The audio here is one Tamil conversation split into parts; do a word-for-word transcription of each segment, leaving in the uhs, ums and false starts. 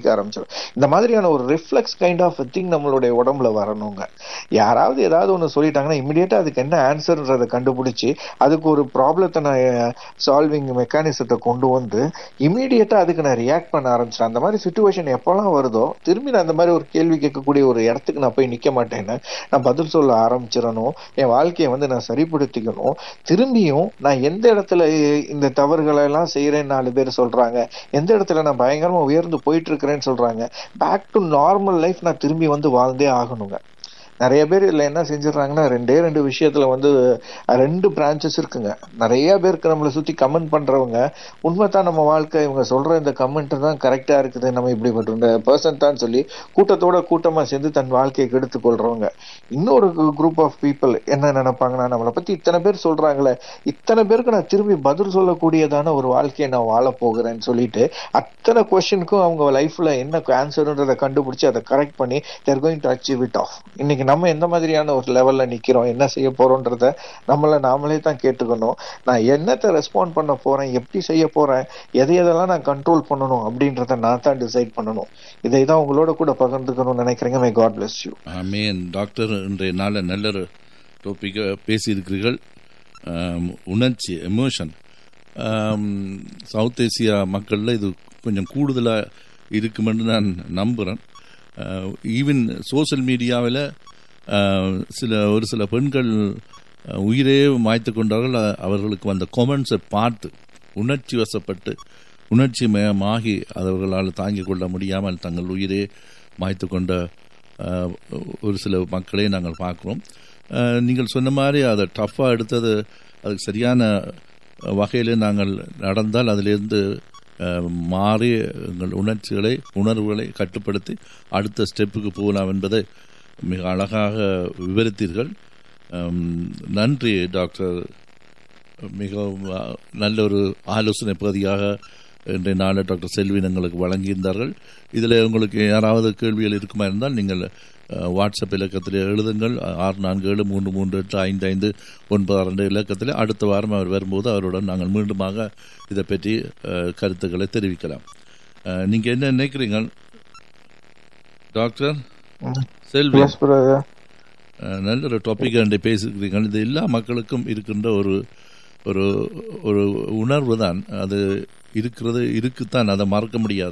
ஆரம்பிச்சிடும். இந்த மாதிரியான ஒரு ரிஃப்ளெக்ஸ் கைண்ட் ஆஃப் திங் நம்மளுடைய உடம்புல வரணுங்க. யாராவது ஏதாவது ஒன்று சொல்லிட்டாங்கன்னா இமிடியேட்டா அதுக்கு என்ன ஆன்சர்ன்றதை கண்டுபிடிச்சி அதுக்கு ஒரு ப்ராப்ளத்தை நான் சால்விங் மெக்கானிசத்தை கொண்டு வந்து இமீடியட்டா அதுக்கு நான் ரியாக்ட் பண்ண ஆரம்பிச்சிட்டேன். அந்த மாதிரி சுச்சுவேஷன் எப்பெல்லாம் வருதோ திரும்பி நான் அந்த மாதிரி ஒரு கேள்வி கேட்கக்கூடிய ஒரு இடத்துக்கு நான் போய் நிக்க மாட்டேன்னு நான் பதில் சொல்ல ஆரம்பிச்சிடணும். என் வாழ்க்கையை வந்து நான் சரிப்படுத்திக்கணும். திரும்பியும் நான் எந்த இடத்துல இந்த தவறுகளை எல்லாம் செய்யறேன்னு நாலு பேர் சொல்றாங்க, எந்த இடத்துல நான் பயங்கரமா உயர்ந்து போயிட்டு இருக்கிறேன்னு சொல்றாங்க, பேக் டு நார்மல் லைஃப் நான் திரும்பி வந்து வாழ்ந்தே ஆகணுங்க. நிறைய பேர் இதுல என்ன செஞ்சிடறாங்கன்னா ரெண்டே ரெண்டு விஷயத்துல வந்து ரெண்டு பிரான்ச்சஸ் இருக்குங்க. நிறைய பேருக்கு நம்மளை சுத்தி கமெண்ட் பண்றவங்க உண்மைதான் நம்ம வாழ்க்கை, இவங்க சொல்ற இந்த கமெண்ட் தான் கரெக்டா இருக்குது, நம்ம இப்படிப்பட்ட இந்த பர்சன் தான் சொல்லி கூட்டத்தோட கூட்டமா சேர்ந்து தன் வாழ்க்கையை கெடுத்து கொள்றவங்க. இன்னொரு குரூப் ஆஃப் பீப்புள் என்ன நினைப்பாங்கன்னா, நம்மளை பத்தி இத்தனை பேர் சொல்றாங்களே, இத்தனை பேருக்கு நான் திரும்பி பதில் சொல்லக்கூடியதான ஒரு வாழ்க்கையை நான் வாழ போகிறேன்னு சொல்லிட்டு அத்தனை கொஸ்டினுக்கும் அவங்க லைஃப்ல என்ன ஆன்சர்ன்றதை கண்டுபிடிச்சு அதை கரெக்ட் பண்ணி they're going to achieve it of. இன்னைக்கு நம்ம எந்த மாதிரியான ஒரு லெவல்ல நிக்கிறோம், என்ன செய்ய போறோம்ன்றத நம்மள நாமளே தான் கேட்டுக்கணும். நான் என்னத்தை ரெஸ்பாண்ட் பண்ண போறேன், எப்படி செய்ய போறேன், எதை எதெல்லாம் நான் கண்ட்ரோல் பண்ணணும் அப்படின்றத நான் தான் டிசைட் பண்ணணும். இதை தான் உங்களோட கூட பகிர்ந்துக்கணும்னு நினைக்கிறேங்க. May God bless you. Amen. Doctor இன்றைய நாள நல்ல ஒரு டாபிக் பேசி இருக்கிறீர்கள். உணர்ச்சி, எமோஷன், சவுத் ஏசியா மக்கள்ல இது கொஞ்சம் கூடுதலா இருக்குமென்று நான் நம்புறேன். ஈவன் சோசியல் மீடியாவில் சில ஒரு சில பெண்கள் உயிரே மாய்த்து கொண்டார்கள். அவர்களுக்கு வந்த கொமெண்ட்ஸை பார்த்து உணர்ச்சி வசப்பட்டு உணர்ச்சி மயமாகி அவர்களால் தாங்கிக் கொள்ள முடியாமல் தங்கள் உயிரே மாய்த்து கொண்ட ஒரு சில மக்களை நாங்கள் பார்க்குறோம். நீங்கள் சொன்ன மாதிரி அதை டஃப்பாக எடுத்தது அதுக்கு சரியான வகையில் நாங்கள் நடந்தால் அதிலிருந்து மாறி எங்கள் உணர்ச்சிகளை உணர்வுகளை கட்டுப்படுத்தி அடுத்த ஸ்டெப்புக்கு போகலாம் என்பதை மிக அழகாக விவரித்தீர்கள். நன்றி டாக்டர். மிகவும் நல்ல ஒரு ஆலோசனை பகுதியாக இன்றைய நாளில் டாக்டர் செல்வின் எங்களுக்கு வழங்கியிருந்தார்கள். இதில் உங்களுக்கு யாராவது கேள்விகள் இருக்குமா இருந்தால் நீங்கள் வாட்ஸ்அப் இலக்கத்தில் எழுதுங்கள். ஆறு நான்கு ஏழு மூன்று மூன்று எட்டு ஐந்து ஐந்து ஒன்பது ரெண்டு இலக்கத்தில் அடுத்த வாரம் அவர் வரும்போது அவருடன் நாங்கள் மீண்டுமாக இதை பற்றி கருத்துக்களை தெரிவிக்கலாம். நீங்கள் என்ன நினைக்கிறீங்க டாக்டர் செல்வி? நல்ல ஒரு டாபிக் பேசிக்கிறீங்க. இது எல்லா மக்களுக்கும் இருக்கின்ற ஒரு ஒரு ஒரு உணர்வு தான். அது இருக்கிறது இருக்குத்தான், அதை மறக்க முடியாது.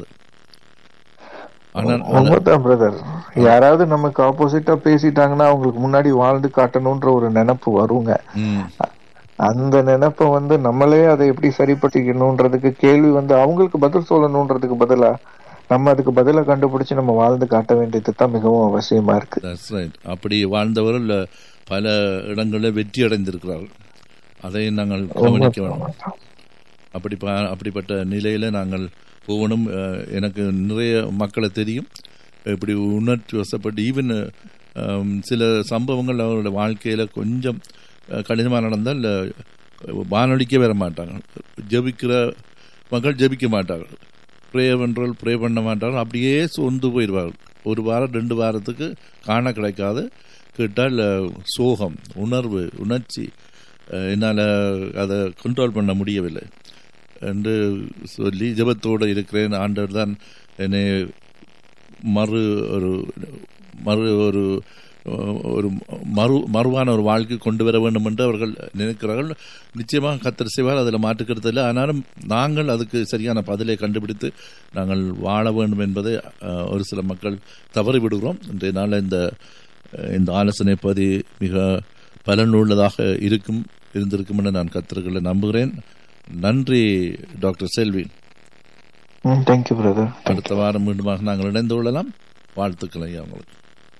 யாராவது நமக்கு ஆப்போசிட்டா பேசிட்டாங்கன்னா அவங்களுக்கு முன்னாடி வாழ்ந்து காட்டணும்ன்ற ஒரு நினைப்பு வருங்க. அந்த நினைப்ப வந்து நம்மளே அதை எப்படி சரிப்படுத்திக்கணும்ன்றதுக்கு கேள்வி வந்து அவங்களுக்கு பதில் சொல்லணும்ன்றதுக்கு பதிலா நம்ம அதுக்கு பதில கண்டுபிடிச்சு நம்ம வாழ்ந்து காட்ட வேண்டியது தான் மிகவும் அவசியமா இருக்கு. அப்படி வாழ்ந்தவர்கள் பல இடங்களில் வெற்றி அடைந்திருக்கிறார்கள். அதை நாங்கள் கவனிக்க வேண்டும். அப்படி அப்படிப்பட்ட நிலையில நாங்கள் போகணும். எனக்கு நிறைய மக்களை தெரியும் இப்படி உணர்ச்சி வசப்பட்டு ஈவன் சில சம்பவங்கள் அவருடைய வாழ்க்கையில கொஞ்சம் கடினமாக நடந்தால் வானொலிக்க வர மாட்டாங்க. ஜபிக்கிற மக்கள் ஜபிக்க மாட்டார்கள், ப்ரே பண்றவர்கள் ப்ரே பண்ண மாட்டார்கள், அப்படியே சொந்து போயிடுவார்கள். ஒரு வாரம் ரெண்டு வாரத்துக்கு காண கிடைக்காது. கேட்டால் சோகம், உணர்வு, உணர்ச்சி, என்னால் அதை கண்ட்ரோல் பண்ண முடியவில்லை என்று சொல்லி ஜெபத்தோடு இருக்கிறேன். ஆண்டவர் தான் என்னை மறு ஒரு மறு ஒரு ஒரு மறு மறுவான ஒரு வாழ்க்கை கொண்டு வர வேண்டும் என்று அவர்கள் நினைக்கிறார்கள். நிச்சயமாக கர்த்தர் செய்வார், அதில் மாற்றுக்கிறது இல்லை. ஆனாலும் நாங்கள் அதுக்கு சரியான பதிலை கண்டுபிடித்து நாங்கள் வாழ வேண்டும் என்பதை ஒரு சில மக்கள் தவறி விடுகிறோம். இன்றைய நாள் இந்த இந்த ஆலோசனை பதி மிக பலனுள்ளதாக இருக்கும் இருந்திருக்கும் என்று நான் கர்த்தர்களை நம்புகிறேன். நன்றி டாக்டர் செல்வி. Thank you brother. அடுத்த வாரம் மீண்டுமாக நாங்கள் இணைந்து கொள்ளலாம். வாழ்த்துக்களை அவங்களுக்கு.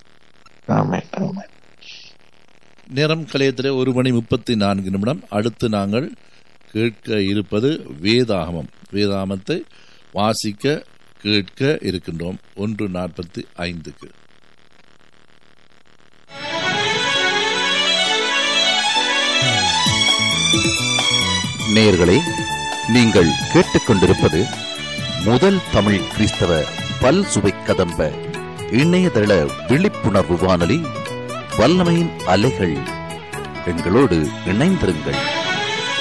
நேரம் கலையத்திலே ஒரு மணி முப்பத்தி நான்கு நிமிடம். அடுத்து நாங்கள் கேட்க இருப்பது வேதாகமம். வேதாகமத்தை வாசிக்க கேட்க இருக்கின்றோம். ஒன்று நாற்பத்தி ஐந்துக்கு நேயர்களே, நீங்கள் கேட்டுக்கொண்டிருப்பது முதல் தமிழ் கிறிஸ்தவ பல் சுவை கதம்ப இணையதள விழிப்புணர்வு வானொலி வல்லமையின் அலைகள். எங்களோடு இணைந்திருங்கள்.